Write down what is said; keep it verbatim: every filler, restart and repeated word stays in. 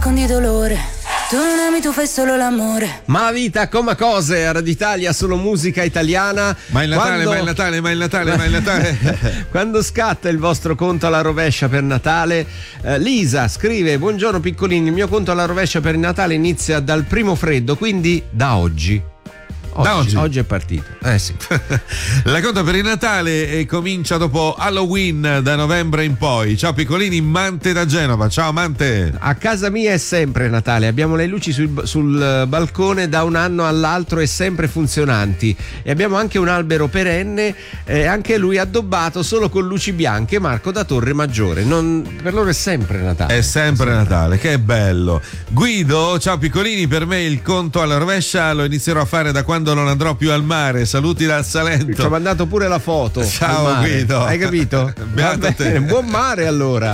nascondi dolore. Tu non ami, tu fai solo l'amore. Ma la vita come cose, a Radio Italia, solo musica italiana. Ma il Natale, Quando... ma il Natale, ma il Natale, ma il Natale. Quando scatta il vostro conto alla rovescia per Natale? eh, Lisa scrive: buongiorno piccolini, il mio conto alla rovescia per il Natale inizia dal primo freddo, quindi da oggi. Oggi, Da oggi. oggi è partito. Eh sì. La conta per il Natale eh, comincia dopo Halloween, da novembre in poi. Ciao piccolini, Mante da Genova. Ciao Mante. A casa mia è sempre Natale, abbiamo le luci sul, sul balcone da un anno all'altro e sempre funzionanti, e abbiamo anche un albero perenne, eh, anche lui addobbato solo con luci bianche. Marco da Torre Maggiore. Non, per loro è sempre Natale. È sempre Natale, che bello. Guido, ciao piccolini, per me il conto alla rovescia lo inizierò a fare da quando non andrò più al mare. Saluti dal Salento. Ci ho mandato pure la foto. Ciao Guido. Hai capito? Beato te. Buon mare allora.